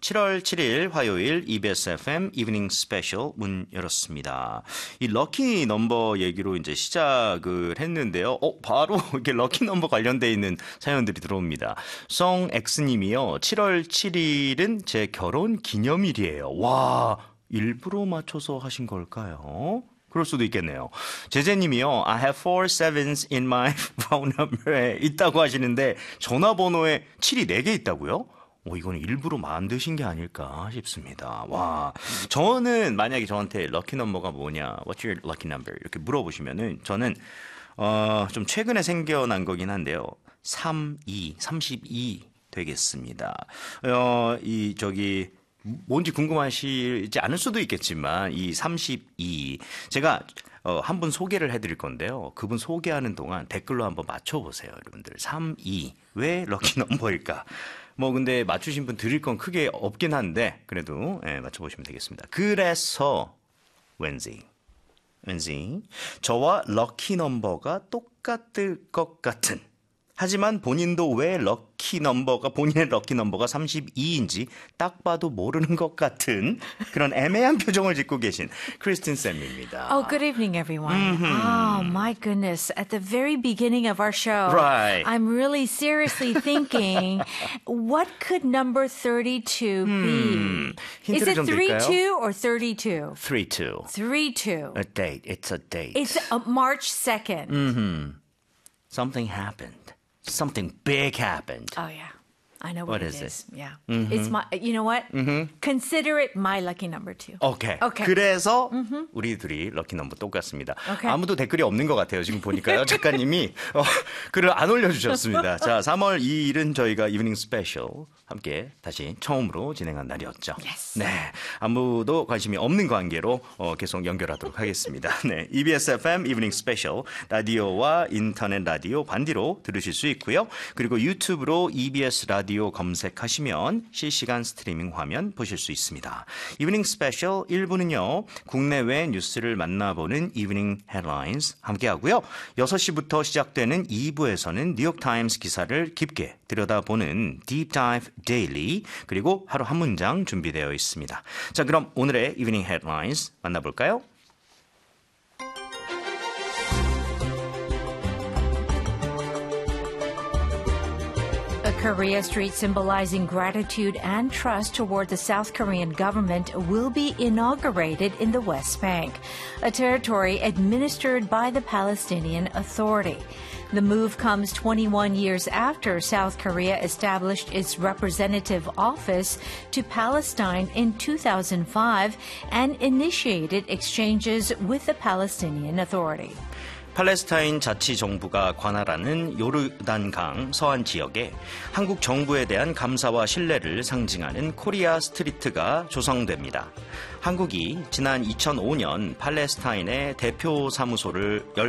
7월 7일 화요일 EBS FM 이브닝 스페셜 문 열었습니다. 이 럭키 넘버 얘기로 이제 시작을 했는데요. 바로 이렇게 럭키 넘버 관련돼 있는 사연들이 들어옵니다. 송X님이요. 7월 7일은 제 결혼 기념일이에요. 와, 일부러 맞춰서 하신 걸까요? 그럴 수도 있겠네요. 제재님이요. I have 4 sevens in my phone number에 있다고 하시는데 전화번호에 7이 4개 있다고요? 이거는 일부러 만드신 게 아닐까 싶습니다. 와, 저는 만약에 저한테 럭키 넘버가 뭐냐, What's your lucky number? 이렇게 물어보시면은 저는 좀 최근에 생겨난 거긴 한데요. 32 되겠습니다. 뭔지 궁금하시지 않을 수도 있겠지만 이 32 제가 한 분 소개를 해드릴 건데요. 그분 소개하는 동안 댓글로 한번 맞춰보세요. 여러분들 32 왜 럭키 넘버일까? 근데 맞추신 분 드릴 건 크게 없긴 한데 그래도 맞춰보시면 되겠습니다. 그래서 왠지 저와 럭키 넘버가 똑같을 것 같은, 하지만 본인도 왜 본인의 럭키 넘버가 32인지 딱 봐도 모르는 것 같은 그런 애매한 표정을 짓고 계신 크리스틴 쌤입니다. Oh, good evening, everyone. Oh, my goodness. At the very beginning of our show, Right. I'm really seriously thinking, what could number 32 be? Is 힌트를 it 좀 드릴까요? 32 or 32? 32. 32. A date. It's a date. It's March 2nd. Something happened. Something big happened. Oh, yeah. I know What what is it is. Yeah. It's my, you know what? Consider it my lucky number 2. 오케이. 그래서 우리 둘이 럭키 넘버 똑같습니다. Okay. 아무도 댓글이 없는 것 같아요. 지금 보니까요. 작가님이 글을 안 올려주셨습니다. 자, 3월 2일은 저희가 이브닝 스페셜 함께 다시 처음으로 진행한 날이었죠. Yes. 네, 아무도 관심이 없는 관계로 계속 연결하도록 하겠습니다. 네, EBS FM 이브닝 스페셜 라디오와 인터넷 라디오 반디로 들으실 수 있고요. 그리고 유튜브로 EBS 라디오 검색하시면 실시간 스트리밍 화면 보실 수 있습니다. 이브닝 스페셜 1부는요. 국내외 뉴스를 만나보는 이브닝 헤드라인스 함께하고요. 6시부터 시작되는 2부에서는 뉴욕타임스 기사를 깊게 들여다보는 Deep Dive Daily, 그리고 하루 한 문장 준비되어 있습니다. 자, 그럼 오늘의 이브닝 헤드라인스 만나볼까요? A Korea street symbolizing gratitude and trust toward the South Korean government will be inaugurated in the West Bank, a territory administered by the Palestinian Authority. The move comes 21 years after South Korea established its representative office to Palestine in 2005 and initiated exchanges with the Palestinian Authority. 팔레스타인 자치정부가 관할하는 요르단강 서안 지역에 한국 정부에 대한 감사와 신뢰를 상징하는 코리아 스트리트가 조성됩니다. 한국이 지난 2005년 팔레스타인의 대표 사무소를